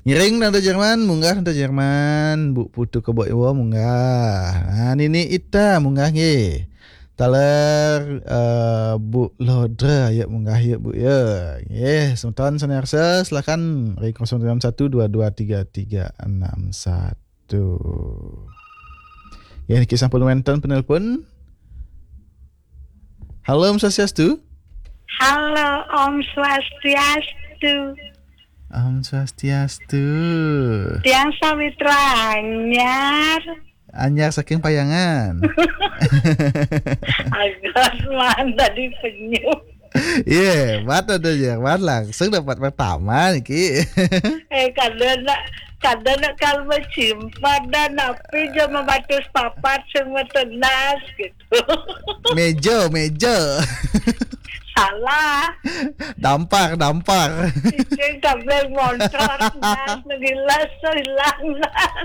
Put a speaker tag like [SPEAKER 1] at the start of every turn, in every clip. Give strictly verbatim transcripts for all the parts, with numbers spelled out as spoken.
[SPEAKER 1] Ngiring nada Jerman, munggah nada Jerman, Bu Putu Kebok Iwo munggah. Nah, Nini Ita munggah nggih. Taler uh, Bu Lodra ya munggah ya Bu ya. Nggih, semeton sanersa silakan dari nol enam satu dua dua tiga tiga enam satu. Ya niki sampun wonten penelpon. Halo Om Swastiastu.
[SPEAKER 2] Halo Om Swastiastu.
[SPEAKER 1] Om Swastiastu.
[SPEAKER 2] Tiang Sawitra anyar.
[SPEAKER 1] Anyar saking payangan.
[SPEAKER 2] Agar mana di penyu.
[SPEAKER 1] Iya, yeah, mata aja, mat langsung dapat pertama niki.
[SPEAKER 2] Eh kadang kadang kalau simpan dan api jam membatus papat semua tenas gitu.
[SPEAKER 1] Mejo, mejo.
[SPEAKER 2] Salah.
[SPEAKER 1] Dampar, dampar.
[SPEAKER 2] Cing kabel motor nas ngilas hilang nas.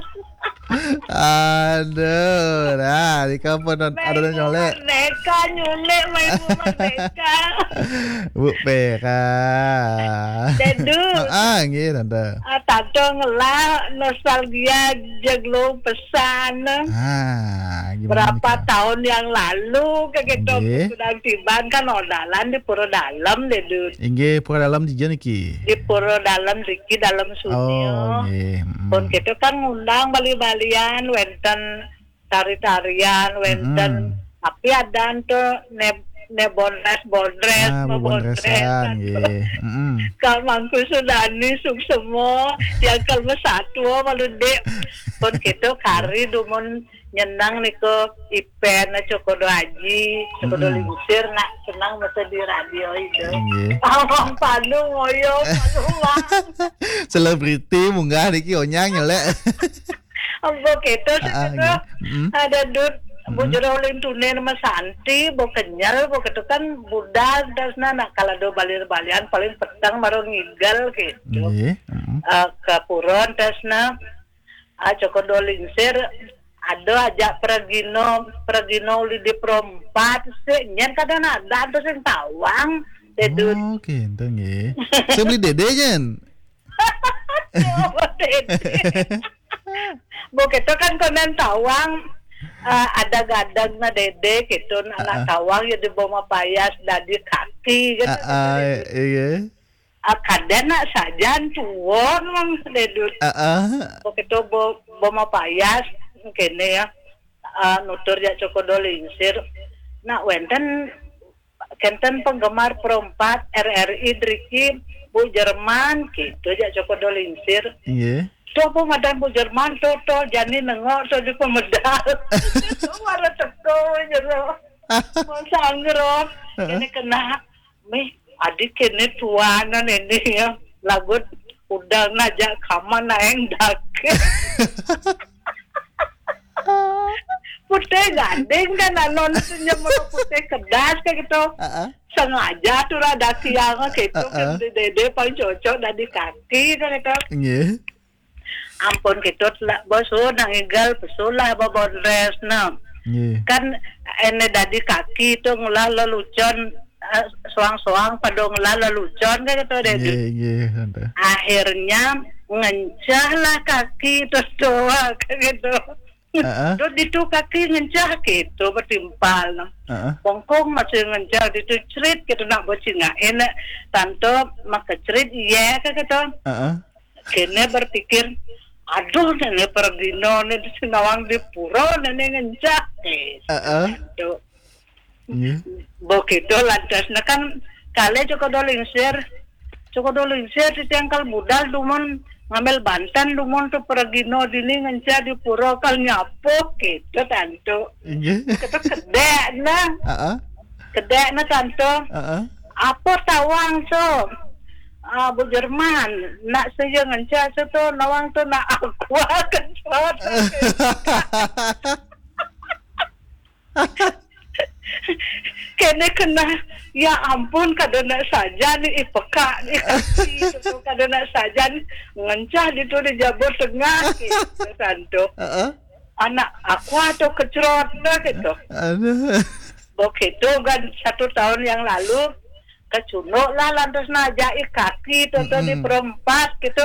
[SPEAKER 1] Aduh, nah di kampung ada nyolek.
[SPEAKER 2] Merdeka nyolek main merdeka.
[SPEAKER 1] Bu Peka.
[SPEAKER 2] Dedu.
[SPEAKER 1] Ah, nggih tante.
[SPEAKER 2] Ah, tante ngelah nostalgia jeglo pesan.
[SPEAKER 1] Ah, gimana
[SPEAKER 2] Berapa
[SPEAKER 1] nih,
[SPEAKER 2] tahun yang lalu kayak gitu
[SPEAKER 1] Nggih.
[SPEAKER 2] sudah tiban kan odalan di Puro Dalam Dedu.
[SPEAKER 1] Inggih pura dalam di niki.
[SPEAKER 2] Di Puro Dalam Riki dalam sunyo.
[SPEAKER 1] Oh, nggih. Mm.
[SPEAKER 2] Pun gitu kan ngundang bali-balian, wenten tari-tarian, wenten tapi ada tuh ne ne bondres bondres,
[SPEAKER 1] Ah,
[SPEAKER 2] mau
[SPEAKER 1] bondresan nggih. Heeh.
[SPEAKER 2] Kal mangku sudani suk semua, yang kalma satu malu dek. Pun gitu kari dumun nyenang niko ipen na cokodo aji, cokodo lingsir nak senang masa di radio itu.
[SPEAKER 1] Nggih.
[SPEAKER 2] Awang panu ngoyo, panu wang.
[SPEAKER 1] Selebriti munggah niki onyang nyelek.
[SPEAKER 2] Ambo gitu
[SPEAKER 1] Ah,
[SPEAKER 2] segitu.
[SPEAKER 1] mm.
[SPEAKER 2] Ada dud bujur oleh tune nama santi, bo kenyal, bo gitu kan budal dasna nak kalau do balir-balian paling petang baru ngigal gitu.
[SPEAKER 1] Nggih. Mm.
[SPEAKER 2] Uh, ke puron dasna uh, cokodo lingsir ada ajak pergino pergino uli di perempat sih nyen kadang ada terus yang tawang dedut.
[SPEAKER 1] Oh, gitu nggih. Saya beli dede nyen.
[SPEAKER 2] Bo gitu kan konen tawang uh, ada gadang na dede gitu anak tawang ya di bawah payas dari kaki gitu.
[SPEAKER 1] Ah, ah, iya.
[SPEAKER 2] Uh, kadang nak sajan tuon mang dedut.
[SPEAKER 1] Ah, ah.
[SPEAKER 2] Bo gitu bo bawah payas kene ya uh, nutur ya cokodo lingsir. Nah wenten kenten penggemar perempat R R I Driki Bu Jerman gitu ya cokodo lingsir.
[SPEAKER 1] Iya.
[SPEAKER 2] Tuh po madan Bu Jerman tuh tuh jani nengok tuh di pemedal. Tuh marah teko jero. Sanggro kene kena meh adik kene tuanan ini ya lagut udang najak kaman naeng dak. Putih gandeng kan anon nyemur putih kedas kayak gitu.
[SPEAKER 1] Uh-uh.
[SPEAKER 2] Sengaja tuh rada siang gitu
[SPEAKER 1] Uh-uh.
[SPEAKER 2] kan dede paling cocok dari kaki kan gitu.
[SPEAKER 1] Nggih.
[SPEAKER 2] Ampun gitu lah bos nang igal pesulah babondres nah.
[SPEAKER 1] Nggih.
[SPEAKER 2] Kan ene dari kaki tuh ngulah lelucon uh, soang-soang pada ngulah lelucon kayak gitu dede.
[SPEAKER 1] Nggih, nggih, tante.
[SPEAKER 2] Akhirnya ngencah lah kaki terus doa kayak gitu.
[SPEAKER 1] Uh-uh.
[SPEAKER 2] Terus itu kaki ngencah gitu bertimpal.
[SPEAKER 1] Heeh.
[SPEAKER 2] Bongkong masih ngencah itu cerit gitu nak bocil nggak enak. Tanto maka cerit iya kayak gitu.
[SPEAKER 1] Heeh.
[SPEAKER 2] Kene berpikir, aduh nenek pergino nenek sinawang di puro nenek ngencah.
[SPEAKER 1] Heeh.
[SPEAKER 2] Gitu.
[SPEAKER 1] Nggih.
[SPEAKER 2] Begitu lantasnya kan kali cokodo lingsir, cokodo lingsir di tengkal budal dumun ngambil bantan lumon tuh pergino dini ngencah di puro kal nyapo gitu tanto.
[SPEAKER 1] Nggih.
[SPEAKER 2] Kita kedek nah,
[SPEAKER 1] Heeh.
[SPEAKER 2] kedek nah tanto.
[SPEAKER 1] Heeh.
[SPEAKER 2] Apa tawang so? Ah, Bu Jerman, nak saya ngencah so tuh nawang tuh nak aqua kencot. Kene kena ya ampun kadana saja nih ipeka nih kasih kadana saja ngencah di tuh di Jabur Tengah gitu santo.
[SPEAKER 1] Heeh.
[SPEAKER 2] Anak aku atau kecerot gitu.
[SPEAKER 1] Aduh.
[SPEAKER 2] Begitu kan satu tahun yang lalu kecunuk lah lantas najai kaki tuh di perempat gitu